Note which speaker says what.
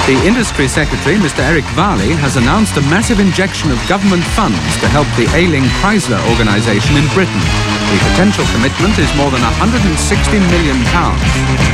Speaker 1: The Industry Secretary, Mr. Eric Varley, has announced a massive injection of government funds to help the ailing Chrysler organisation in Britain. The potential commitment is more than £160 million.